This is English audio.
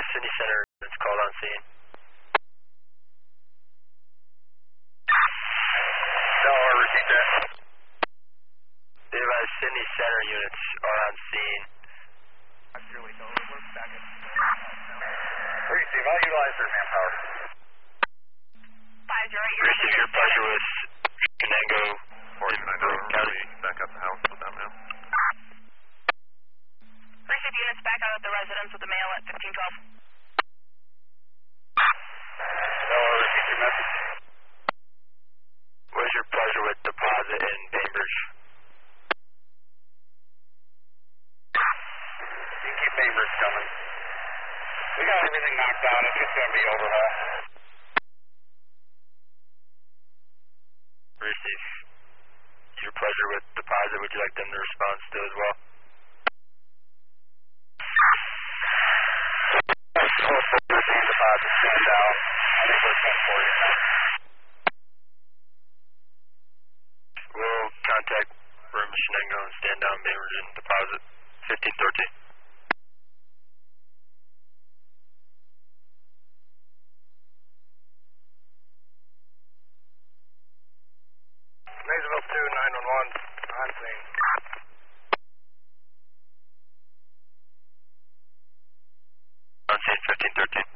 Cindy Center, it's called on scene. No, I repeat that. Be advised, Cindy Center units are on scene. Receive, I'll utilize their manpower. 5-0, Receive your pleasure with Shenango. 49 County, back up the house with that mail. Receive units back out at the residence with the mail at 1512. No, I repeat your message. What is your pleasure with deposit in Bainbridge? You can keep Bainbridge coming. We got everything knocked out. It's just going to be overhaul. Receive. Your pleasure with deposit, would you like them to respond still as well? Deposit stand out. I think we're 10-4 now. We'll contact room Shenango and stand down Bainbridge and deposit 1513. Maysville 2, 911, on scene. On scene 1513.